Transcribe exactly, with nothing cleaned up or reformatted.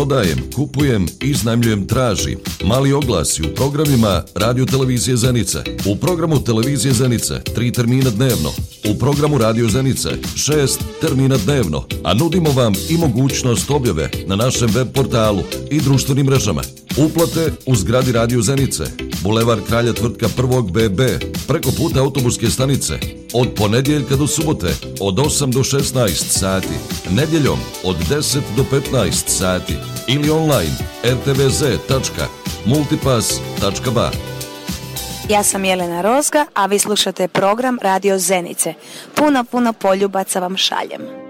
prodajem, kupujem, iznajmljujem, traži. Mali oglasi u programima Radio Televizije Zenice. U programu Televizije Zenice tri termina dnevno. U programu Radio Zenice šest termina dnevno. A nudimo vam i mogućnost objave na našem web portalu i društvenim mrežama. Uplate u zgradi Radio Zenice, Bulevar Kralja Tvrtka prvog B B, preko puta autobuske stanice, od ponedjeljka do subote, od osam do šesnaest sati, nedjeljom od deset do petnaest sati ili online er te ve ze tačka multipass tačka ba. Ja sam Jelena Rozga, a vi slušate program Radio Zenice. Puno, puno poljubaca vam šaljem.